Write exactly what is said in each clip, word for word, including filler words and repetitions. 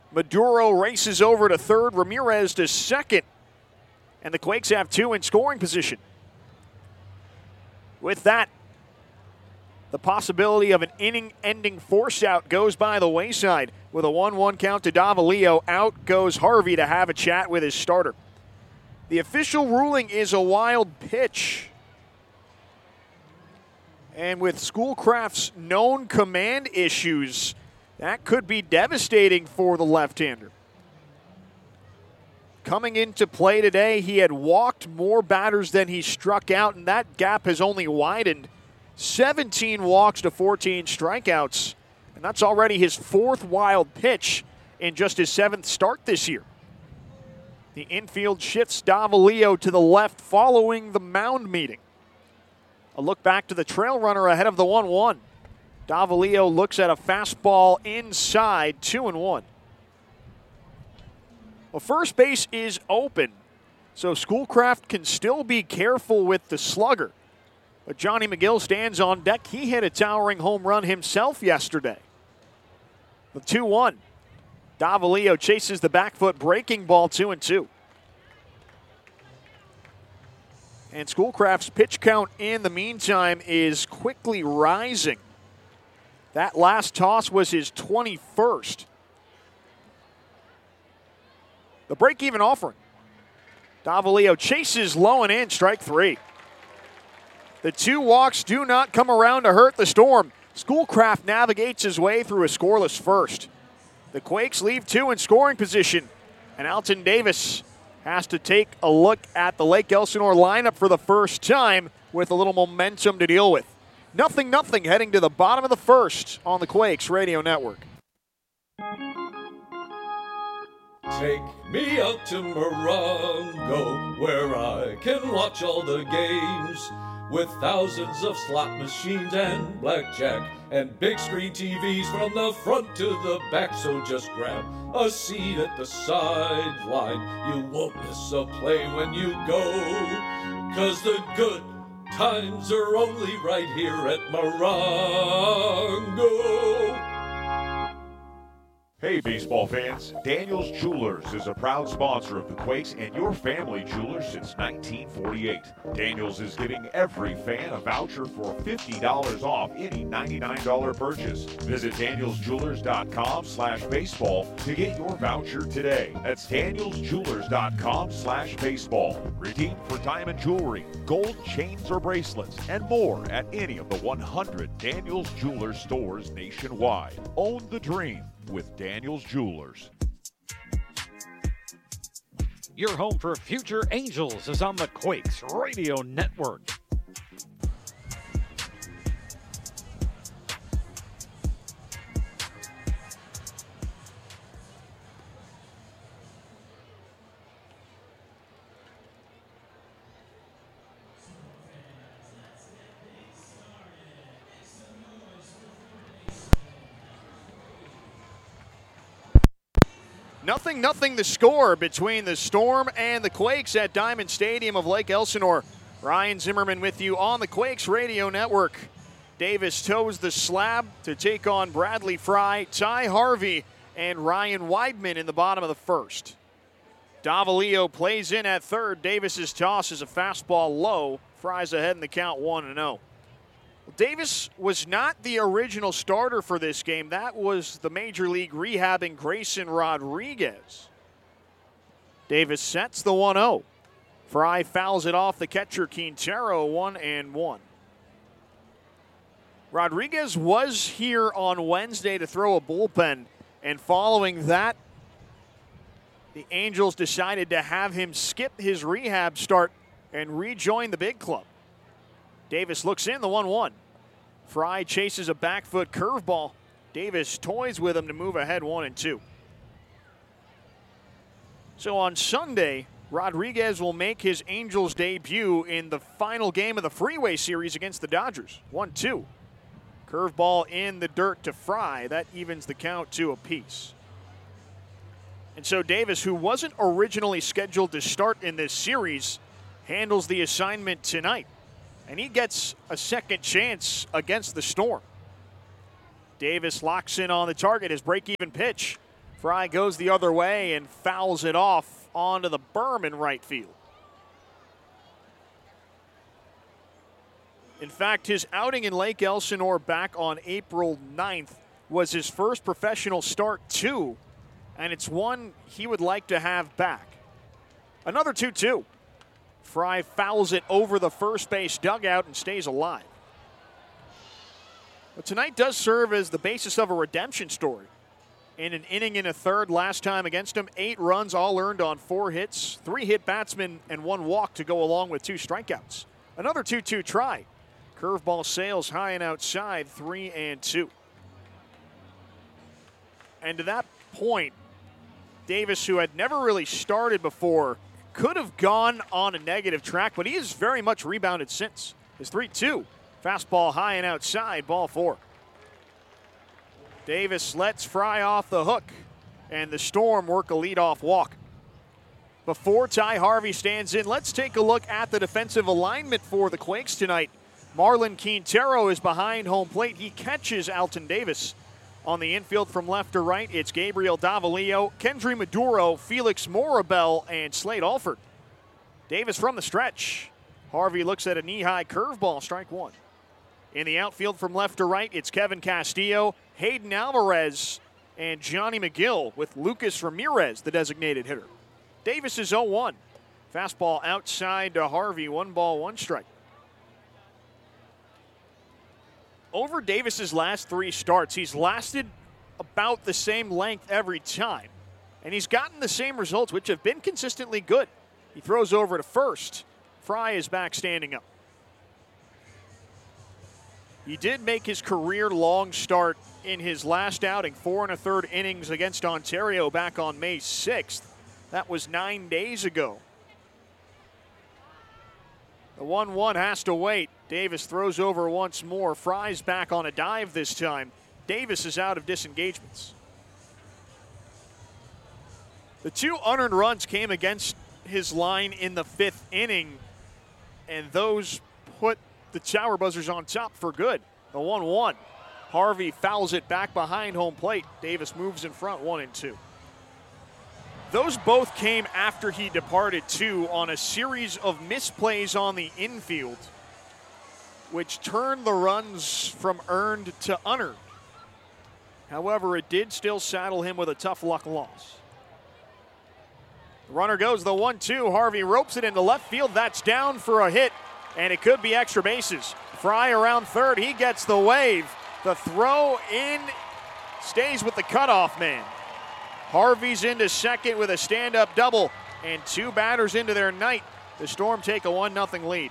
Maduro races over to third, Ramirez to second, and the Quakes have two in scoring position. With that, the possibility of an inning-ending force-out goes by the wayside. With a one one count to Davalillo, out goes Harvey to have a chat with his starter. The official ruling is a wild pitch. And with Schoolcraft's known command issues, that could be devastating for the left-hander. Coming into play today, he had walked more batters than he struck out, and that gap has only widened. seventeen walks to fourteen strikeouts, and that's already his fourth wild pitch in just his seventh start this year. The infield shifts Davalillo to the left following the mound meeting. A look back to the trail runner ahead of the one one. Davalillo looks at a fastball inside, two and one. Well, first base is open, so Schoolcraft can still be careful with the slugger. But Johnny McGill stands on deck. He hit a towering home run himself yesterday. The two one. Davalillo chases the back foot breaking ball, two and two. And Schoolcraft's pitch count in the meantime is quickly rising. That last toss was his twenty-first. The break-even offering. Davalillo chases low and in, strike three. The two walks do not come around to hurt the Storm. Schoolcraft navigates his way through a scoreless first. The Quakes leave two in scoring position, and Alton Davis has to take a look at the Lake Elsinore lineup for the first time with a little momentum to deal with. Nothing, nothing heading to the bottom of the first on the Quakes Radio Network. Take me out to Morongo, where I can watch all the games, with thousands of slot machines and blackjack and big screen T Vs from the front to the back. So just grab a seat at the sideline. You won't miss a play when you go, 'cause the good times are only right here at Morongo. Hey baseball fans, Daniels Jewelers is a proud sponsor of the Quakes and your family jewelers since nineteen forty-eight. Daniels is giving every fan a voucher for fifty dollars off any ninety-nine dollars purchase. Visit daniels jewelers dot com slash baseball to get your voucher today. That's daniels jewelers dot com slash baseball. Redeem for diamond jewelry, gold chains or bracelets, and more at any of the one hundred Daniels Jewelers stores nationwide. Own the dream with Daniels Jewelers. Your home for future Angels is on the Quakes Radio Network. Nothing, nothing the score between the Storm and the Quakes at Diamond Stadium of Lake Elsinore. Ryan Zimmerman with you on the Quakes Radio Network. Davis toes the slab to take on Bradley Fry, Ty Harvey, and Ryan Weidman in the bottom of the first. Davalillo plays in at third. Davis's toss is a fastball low. Fry's ahead in the count one and oh. Davis was not the original starter for this game. That was the Major League rehabbing Grayson Rodriguez. Davis sets the one oh. Fry fouls it off the catcher Quintero, one and one. Rodriguez was here on Wednesday to throw a bullpen, and following that, the Angels decided to have him skip his rehab start and rejoin the big club. Davis looks in, the one one. Fry chases a back foot curveball. Davis toys with him to move ahead one and two. So on Sunday, Rodriguez will make his Angels debut in the final game of the Freeway Series against the Dodgers. one two. Curveball in the dirt to Fry. That evens the count to apiece. And so Davis, who wasn't originally scheduled to start in this series, handles the assignment tonight. And he gets a second chance against the Storm. Davis locks in on the target. His break-even pitch Fry goes the other way and fouls it off onto the berm in right field. In fact, his outing in Lake Elsinore back on April ninth was his first professional start too, and it's one he would like to have back. Another two two. Fry fouls it over the first base dugout and stays alive. But tonight does serve as the basis of a redemption story. In an inning and a third last time against him, eight runs all earned on four hits, three hit batsmen, and one walk to go along with two strikeouts. Another two two try. Curveball sails high and outside, three and two. And to that point, Davis, who had never really started before, could have gone on a negative track, but he has very much rebounded since. His three two. Fastball high and outside, ball four. Davis lets Fry off the hook, and the Storm work a leadoff walk. Before Ty Harvey stands in, let's take a look at the defensive alignment for the Quakes tonight. Marlon Quintero is behind home plate. He catches Alton Davis. On the infield from left to right, it's Gabriel Davalillo, Kendry Maduro, Felix Morabel, and Slade Alford. Davis from the stretch. Harvey looks at a knee-high curveball, strike one. In the outfield from left to right, it's Kevin Castillo, Hayden Alvarez, and Johnny McGill with Lucas Ramirez, the designated hitter. Davis is oh one. Fastball outside to Harvey, one ball, one strike. Over Davis's last three starts, he's lasted about the same length every time. And he's gotten the same results, which have been consistently good. He throws over to first. Fry is back standing up. He did make his career-long start in his last outing, four and a third innings against Ontario back on May sixth. That was nine days ago. The one one has to wait. Davis throws over once more. Fry's back on a dive this time. Davis is out of disengagements. The two unearned runs came against his line in the fifth inning, and those put the Tower Buzzers on top for good. The one one. Harvey fouls it back behind home plate. Davis moves in front, one and two. Those both came after he departed, too, on a series of misplays on the infield, which turned the runs from earned to unearned. However, it did still saddle him with a tough luck loss. The runner goes the one two. Harvey ropes it into left field. That's down for a hit, and it could be extra bases. Fry around third. He gets the wave. The throw in stays with the cutoff man. Harvey's into second with a stand-up double, and two batters into their night. The Storm take a one nothing lead.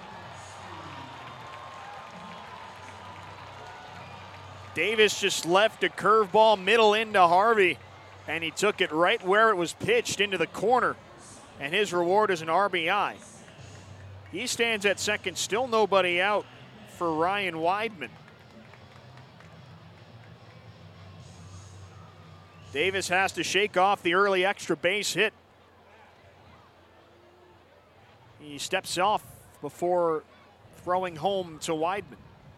Davis just left a curveball middle into Harvey, and he took it right where it was pitched into the corner, and his reward is an R B I. He stands at second, still nobody out for Ryan Weidman. Davis has to shake off the early extra base hit. He steps off before throwing home to Weidman.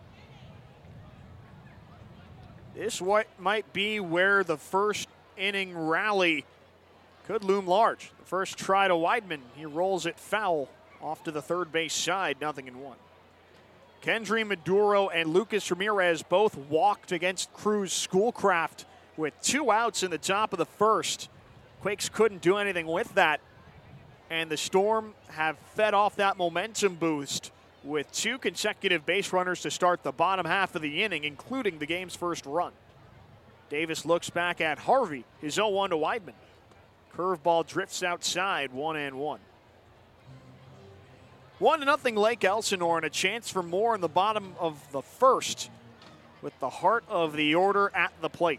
This what might be where the first inning rally could loom large. The first try to Weidman, he rolls it foul off to the third base side, nothing in one. Kendry Maduro and Lucas Ramirez both walked against Cruz Schoolcraft with two outs in the top of the first. Quakes couldn't do anything with that, and the Storm have fed off that momentum boost with two consecutive base runners to start the bottom half of the inning, including the game's first run. Davis looks back at Harvey, his oh one to Weidman. Curveball drifts outside, one and one. One to nothing Lake Elsinore, and a chance for more in the bottom of the first with the heart of the order at the plate.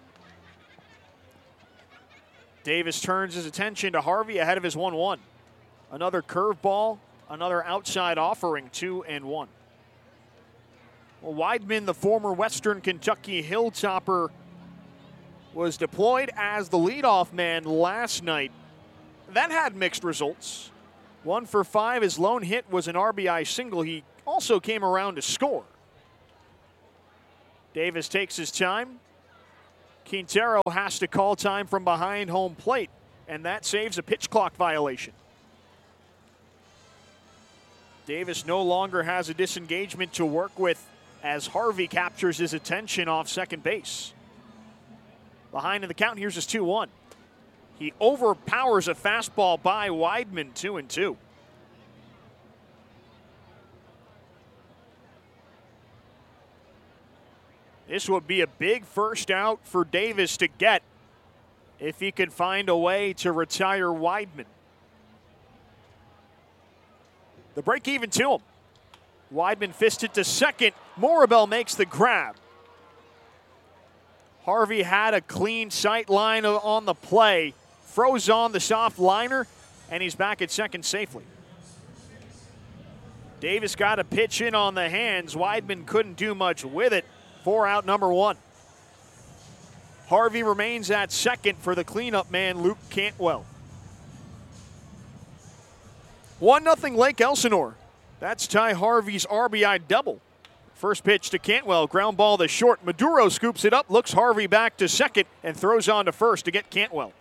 Davis turns his attention to Harvey ahead of his one one. Another curveball, another outside offering, two and one. Well, Weidman, the former Western Kentucky Hilltopper, was deployed as the leadoff man last night. That had mixed results. One for five, his lone hit was an R B I single. He also came around to score. Davis takes his time. Quintero has to call time from behind home plate, and that saves a pitch clock violation. Davis no longer has a disengagement to work with as Harvey captures his attention off second base. Behind in the count, here's his two one. He overpowers a fastball by Weidman, two and two. This would be a big first out for Davis to get if he could find a way to retire Weidman. The break even to him. Weidman fisted to second. Morabel makes the grab. Harvey had a clean sight line on the play, froze on the soft liner, and he's back at second safely. Davis got a pitch in on the hands. Weidman couldn't do much with it. Four out, number one. Harvey remains at second for the cleanup man, Luke Cantwell. one nothing Lake Elsinore. That's Ty Harvey's R B I double. First pitch to Cantwell, ground ball to short. Maduro scoops it up, looks Harvey back to second, and throws on to first to get Cantwell.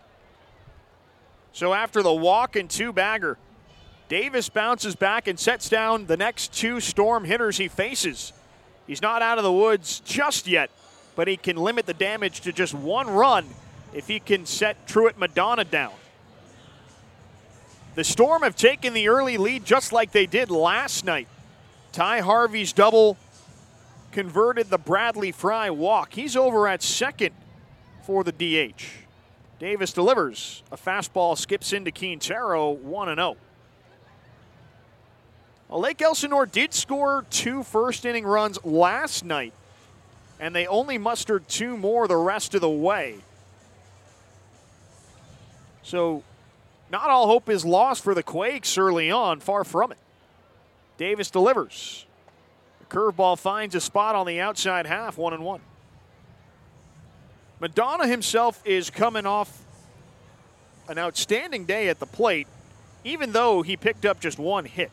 So after the walk and two-bagger, Davis bounces back and sets down the next two Storm hitters he faces. He's not out of the woods just yet, but he can limit the damage to just one run if he can set Truett Madonna down. The Storm have taken the early lead just like they did last night. Ty Harvey's double converted the Bradley Fry walk. He's over at second for the D H. Davis delivers. A fastball skips into Quintero, one and oh. Well, Lake Elsinore did score two first-inning runs last night, and they only mustered two more the rest of the way. So not all hope is lost for the Quakes early on, far from it. Davis delivers. The curveball finds a spot on the outside half, one and one. Madonna himself is coming off an outstanding day at the plate, even though he picked up just one hit.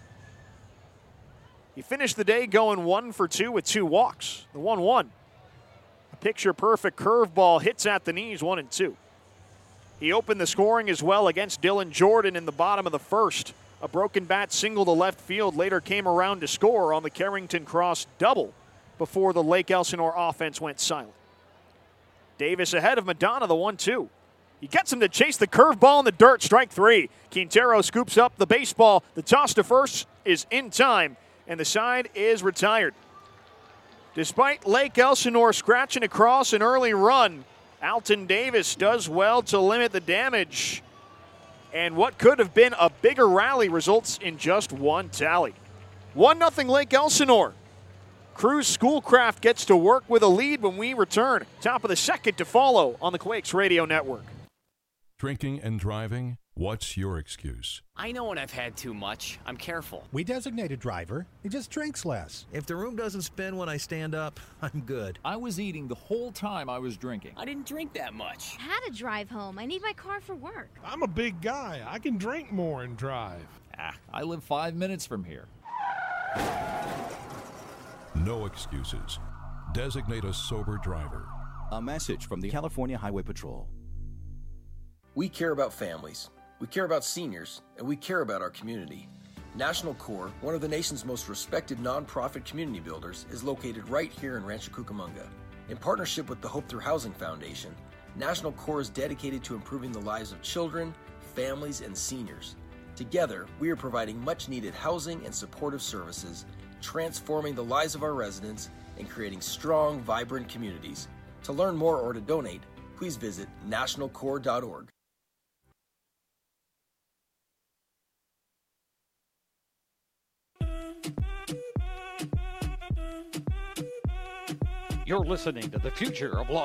He finished the day going one for two with two walks. The one one. A picture-perfect curveball hits at the knees, one and two. He opened the scoring as well against Dylan Jordan in the bottom of the first. A broken bat single to left field later came around to score on the Carrington Cross double before the Lake Elsinore offense went silent. Davis ahead of Madonna, the one two. He gets him to chase the curveball in the dirt, strike three. Quintero scoops up the baseball. The toss to first is in time, and the side is retired. Despite Lake Elsinore scratching across an early run, Alton Davis does well to limit the damage. And what could have been a bigger rally results in just one tally. one nothing Lake Elsinore. Cruz Schoolcraft gets to work with a lead when we return. Top of the second to follow on the Quakes Radio Network. Drinking and driving? What's your excuse? I know when I've had too much. I'm careful. We designate a driver. He just drinks less. If the room doesn't spin when I stand up, I'm good. I was eating the whole time I was drinking. I didn't drink that much. How to drive home? I need my car for work. I'm a big guy. I can drink more and drive. Ah, I live five minutes from here. No excuses. Designate a sober driver. A message from the California Highway Patrol. We care about families, we care about seniors, and we care about our community. National Core, one of the nation's most respected nonprofit community builders, is located right here in Rancho Cucamonga. In partnership with the Hope Through Housing Foundation, National Core is dedicated to improving the lives of children, families, and seniors. Together, we are providing much-needed housing and supportive services, transforming the lives of our residents, and creating strong, vibrant communities. To learn more or to donate, please visit national core dot org. You're listening to the Future of Los